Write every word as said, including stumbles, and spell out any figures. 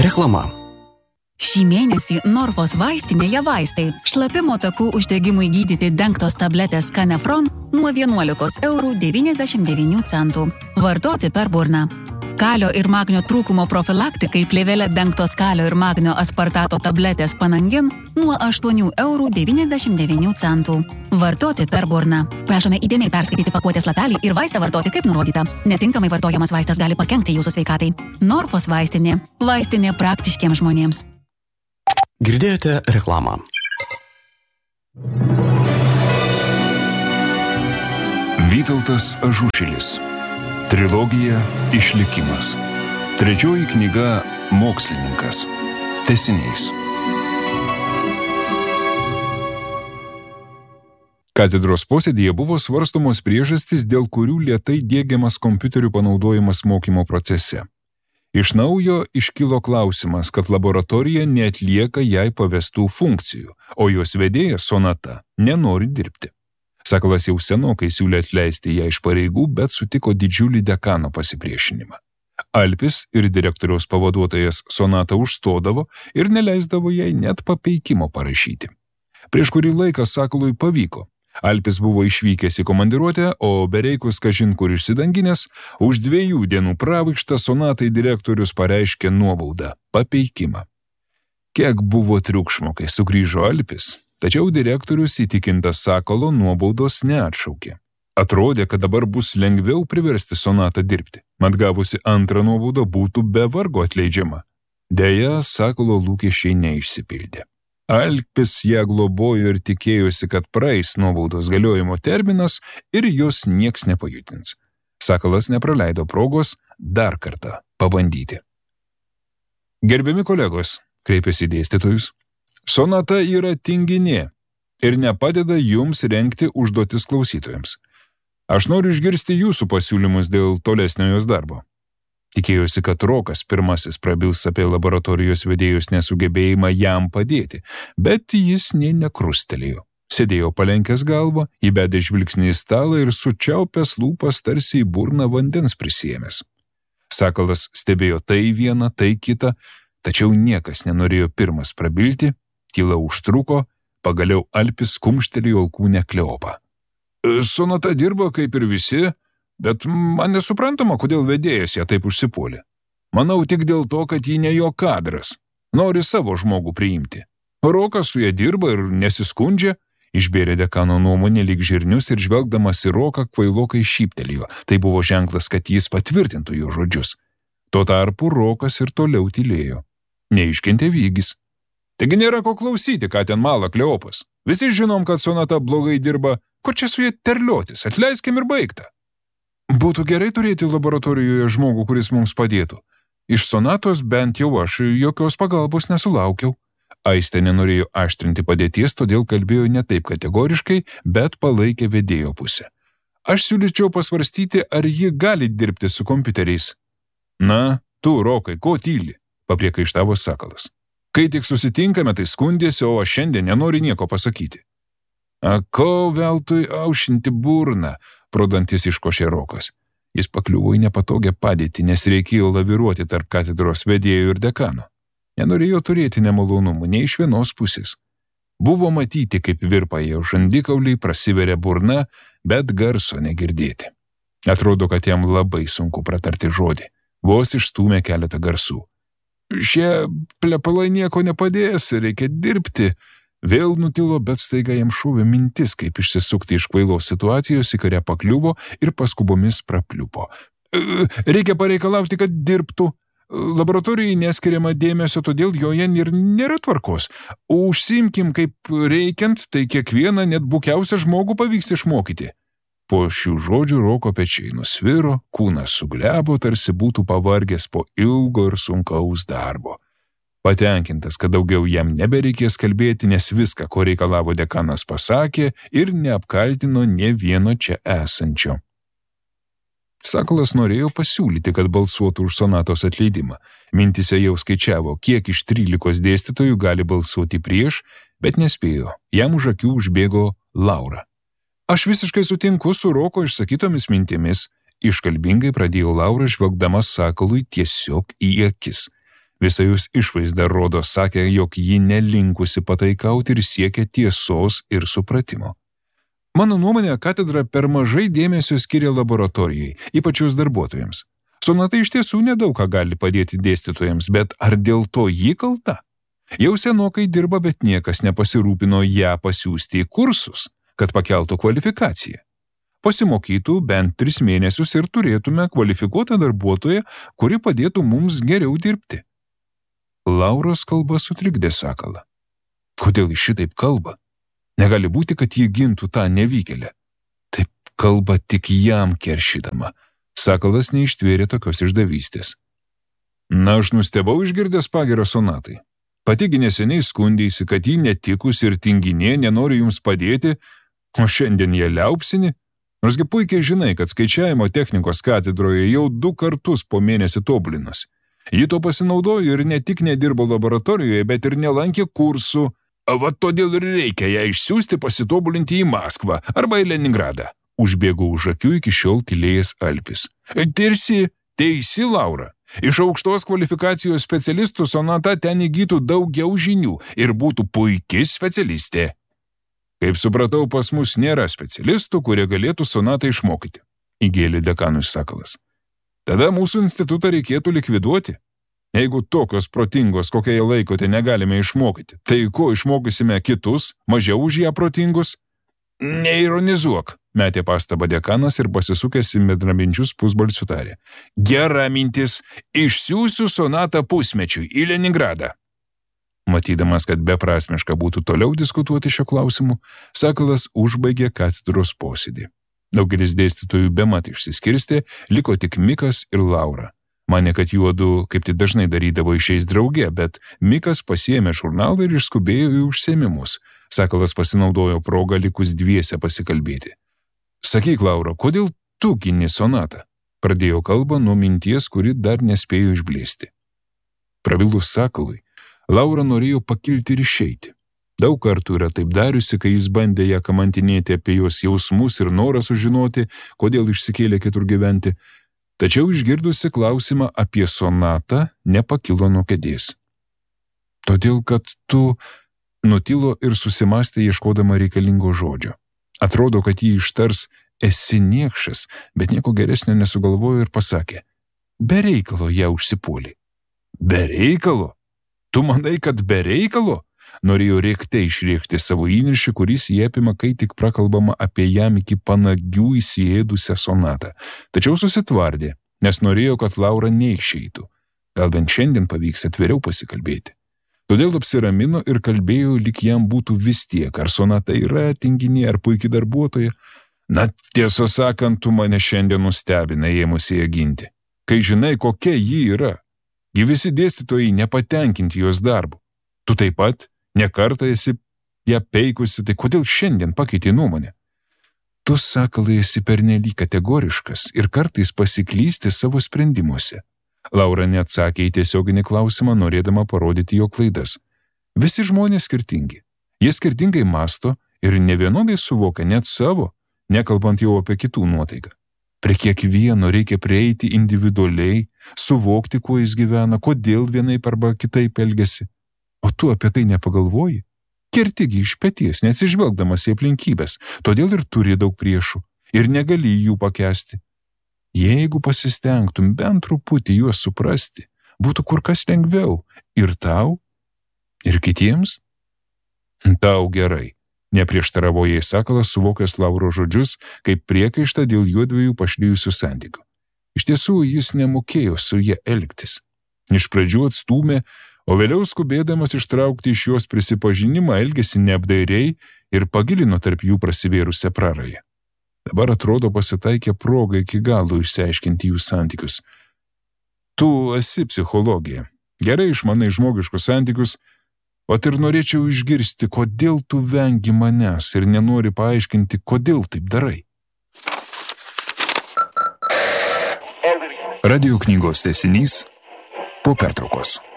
Reklama. Šį mėnesį Norfos vaistinėje vaistai šlapimo takų uždegimui gydyti dengtos tabletės Canefron nuo vienuolikos eurų devyniasdešimt devynių centų. Vartoti per burną. Kalio ir magnio trūkumo profilaktikai plėvelė dengtos kalio ir magnio aspartato tabletės Panangin nuo aštuonių eurų devyniasdešimt devynių centų. Vartoti per burną. Prašome įdėmiai perskaityti pakuotės lapelį ir vaistą vartoti kaip nurodyta. Netinkamai vartojamas vaistas gali pakenkti jūsų sveikatai. Norfos vaistinė. Vaistinė praktiškiems žmonėms. Girdėjote reklamą. Vytautas Ažušilis. Trilogija Išlikimas. Trečioji knyga Mokslininkas. Tęsiniais. Katedros posėdyje buvo svarstomos priežastys, dėl kurių lėtai diegiamas kompiuterių panaudojimas mokymo procese. Iš naujo iškilo klausimas, kad laboratorija neatlieka jai pavestų funkcijų, o jos vedėja Sonata nenori dirbti. Sakalas jau senokai siūlė atleisti ją iš pareigų, bet sutiko didžiulį dekano pasipriešinimą. Alpis ir direktoriaus pavaduotojas Sonata užstodavo ir neleisdavo jai net papeikimo parašyti. Prieš kurį laiką Sakalui pavyko. Alpis buvo išvykęs į komandiruotę, o bereikus kažin kur išsidanginęs, už dviejų dienų pravaikštą Sonatai direktorius pareiškė nuobaudą – papeikimą. Kiek buvo triukšmo, kai sugrįžo Alpis, tačiau direktorius įtikintas Sakalo nuobaudos neatšaukė. Atrodė, kad dabar bus lengviau priversti Sonatą dirbti. Mat gavusi antrą nuobaudą būtų be vargo atleidžiama. Deja, Sakalo lūkesčiai neišsipildė. Alpis ją globojo ir tikėjosi, kad praeis nuobaudos galiojimo terminas ir jos nieks nepajudins. Sakalas nepraleido progos dar kartą pabandyti. Gerbiami kolegos, kreipėsi dėstytojus, Sonata yra tinginė ir nepadeda jums rengti užduotis klausytojams. Aš noriu išgirsti jūsų pasiūlymus dėl tolesnio jos darbo. Tikėjosi, kad Rokas pirmasis prabils apie laboratorijos vedėjus nesugebėjimą jam padėti, bet jis nė nekrustelėjo. Sėdėjo palenkęs galvą, įbedė žvilgsnį į stalą ir sučiaupęs lūpas tarsi į burną vandens prisiėmęs. Sakalas stebėjo tai vieną, tai kitą, tačiau niekas nenorėjo pirmas prabilti, tyla užtruko, pagaliau Alpis kumštelėjo alkūnę Kleopą. Sonata dirba kaip ir visi, bet man nesuprantama, kodėl vedėjas ją taip užsipuolė. Manau tik dėl to, kad ji ne jo kadras. Nori savo žmogų priimti. Rokas su ją dirba ir nesiskundžia, išbėrė dekano nuomonę lyg žirnius ir žvelgdamas į Roką kvailokai šyptelėjo. Tai buvo ženklas, kad jis patvirtintų jo žodžius. Tuo tarpu Rokas ir toliau tylėjo. Neiškentė Vygis. Taigi nėra ko klausyti, ką ten mala Kleopas. Visi žinom, kad Sonata blogai dirba. Ko čia su jie terliotis? Atleiskim ir baigta. Būtų gerai turėti laboratorijoje žmogų, kuris mums padėtų. Iš Sonatos bent jau aš jokios pagalbos nesulaukiau. Aistė nenorėjo aštrinti padėties, todėl kalbėjo ne taip kategoriškai, bet palaikė vedėjo pusę. Aš siūlyčiau pasvarstyti, ar ji gali dirbti su kompiuteriais. Na, tu, Rokai, ko tyli? Papriekaištavo Sakalas. Kai tik susitinkame, tai skundėsi, o aš šiandien nenori nieko pasakyti. A, ko veltui aušinti burną, pro dantis iškošė Rokas. Jis pakliuvo į nepatogią padėtį, nes reikėjo laviruoti tarp katedros vedėjų ir dekano. Nenorėjo turėti nemalonumų nei iš vienos pusės. Buvo matyti, kaip virpa jau žandikauliai, prasiveria burna, bet garso negirdėti. Atrodo, kad jam labai sunku pratarti žodį. Vos išstūmė keletą garsų. Šie plepalai nieko nepadės, reikia dirbti. Vėl nutilo, bet staiga jam šūvė mintis, kaip išsisukti iš kvailos situacijos, į kurią pakliuvo ir paskubomis prapliupo. Reikia pareikalauti, kad dirbtų. Laboratorijai neskiriama dėmesio, todėl joje ir nėra tvarkos. O užsiimkim kaip reikiant, tai kiekvieną net bukiausią žmogų pavyks išmokyti. Po šių žodžių Roko pečiai nusviro, kūnas suglebo, tarsi būtų pavargęs po ilgo ir sunkaus darbo. Patenkintas, kad daugiau jam nebereikės kalbėti, nes viską, ko reikalavo dekanas, pasakė ir neapkaltino nė vieno čia esančio. Sakalas norėjo pasiūlyti, kad balsuotų už Sonatos atleidimą. Mintise jau skaičiavo, kiek iš trylikos dėstytojų gali balsuoti prieš, bet nespėjo. Jam už akių užbėgo Laura. Aš visiškai sutinku su Roko išsakytomis mintimis, iškalbingai pradėjo Laura, žvelgdama Sakalui tiesiog į akis. Visa jūs išvaizda rodo, sakė, jog ji nelinkusi pataikauti ir siekia tiesos ir supratimo. Mano nuomonė, katedra per mažai dėmesio skiria laboratorijai, ypač jos darbuotojams. Sonata iš tiesų nedaug ką gali padėti dėstytojams, bet ar dėl to ji kalta? Jau senokai dirba, bet niekas nepasirūpino ją pasiųsti į kursus, kad pakeltų kvalifikaciją. Pasimokytų bent tris mėnesius ir turėtume kvalifikuotą darbuotoją, kuri padėtų mums geriau dirbti. Lauros kalba sutrikdė Sakalą. Kodėl jis šitaip kalba? Negali būti, kad jį gintų tą nevykėlę. Taip kalba tik jam keršydama. Sakalas neištvėrė tokios išdavystės. Na, aš nustebau išgirdęs pagirą Sonatai. Patigi neseniai skundėsi, kad jį netikus ir tinginė nenori jums padėti, o šiandien jie liaupsini. Norsgi puikiai žinai, kad skaičiavimo technikos katedroje jau du kartus po mėnesį tobulinusi. Ji to pasinaudojo ir ne tik nedirbo laboratorijoje, bet ir nelankė kursų. Va todėl ir reikia ją išsiųsti pasitobulinti į Maskvą arba į Leningradą. Užbėgo už akių iki šiol tylėjęs Alpis. Tirsi, teisi Laura. Iš aukštos kvalifikacijos specialistų Sonata ten įgytų daugiau žinių ir būtų puiki specialistė. Kaip supratau, pas mus nėra specialistų, kurie galėtų Sonatą išmokyti, įgėlė dekanui Sakalas. Tada mūsų institutą reikėtų likviduoti. Jeigu tokios protingos, kokie jie laikote, negalime išmokyti, tai ko išmokysime kitus, mažiau už ją protingus? Neironizuok, metė pastabą dekanas ir pasisukęs į bendraminčius pusbalsių tarė. Gera mintis, išsiųsiu Sonatą pusmečiui į Leningradą. Matydamas, kad beprasmiška būtų toliau diskutuoti šio klausimu, Sakalas užbaigė katedros posėdį. Daugelis dėstytojų bemat išsiskirstė, liko tik Mikas ir Laura. Manė, kad juodu, kaip tai dažnai darydavo, išeis drauge, bet Mikas pasiėmė žurnalą ir išskubėjo į užsiėmimus. Sakalas pasinaudojo progą likus dviese pasikalbėti. Sakyk, Laura, kodėl tu gini Sonatą? Pradėjo kalbą nuo minties, kuri dar nespėjo išblėsti. Prabilus Sakalui, Laura norėjo pakilti ir išeiti. Daug kartų yra taip dariusi, kai jis bandė ją kamantinėti apie jos jausmus ir norą sužinoti, kodėl išsikėlė kitur gyventi. Tačiau išgirdusi klausimą apie Sonatą, nepakilo nuo kėdės. Todėl, kad tu nutilo ir susimastė ieškodama reikalingo žodžio. Atrodo, kad jį ištars esi niekšas, bet nieko geresnio nesugalvojo ir pasakė. Be reikalo ją užsipuolė. Be reikalo? Tu manai, kad be reikalo? Norėjo rėkte išrėkti savo įniršį, kuris jį apima, kai tik prakalbama apie jam iki panagių įsiėdusią Sonatą. Tačiau susitvardė, nes norėjo, kad Laura neišeitų. Gal bent šiandien pavyks atviriau pasikalbėti. Todėl apsiramino ir kalbėjo, lyg jam būtų vis tiek, ar Sonata yra tinginė, ar puikiai darbuotoja. Na, tiesą sakant, tu mane šiandien nustebina ėmusi ją ginti. Kai žinai, kokia ji yra, gi visi dėstytojai nepatenkinti jos darbu. Tu taip pat nekartą esi ją peikusi, tai kodėl šiandien pakeitė nuomonę? Tu, Sakalai, esi pernelyg kategoriškas ir kartais pasiklysti savo sprendimuose. Laura neatsakė į tiesioginį klausimą, norėdama parodyti jo klaidas. Visi žmonės skirtingi. Jie skirtingai masto ir nevienodai suvokia net savo, nekalbant jau apie kitų nuotaiką. Prie kiekvieno reikia prieiti individualiai, suvokti, kuo jis gyvena, kodėl vienaip arba kitaip elgiasi. O tu apie tai nepagalvoji? Kertigi iš peties, neatsižvelgdamas į aplinkybės, todėl ir turi daug priešų, ir negali jų pakęsti. Jeigu pasistengtum bent truputį juos suprasti, būtų kur kas lengviau ir tau, ir kitiems. Tau gerai, neprieštaravo jai Sakalas, suvokęs Lauros žodžius, kaip priekaištą dėl juodviejų pašlijusių santykių. Iš tiesų, jis nemokėjo su ja elgtis. Iš pradžių atstūmė, o vėliau skubėdamas ištraukti iš jos prisipažinimą elgėsi neapdairiai ir pagilino tarp jų prasivėrusią prarają. Dabar atrodo pasitaikė proga iki galo išsiaiškinti jų santykius. Tu esi psichologija, gerai išmanai žmogiškus santykius, o ir norėčiau išgirsti, kodėl tu vengi manęs ir nenori paaiškinti, kodėl taip darai. Radio knygos tęsinys po pertraukos.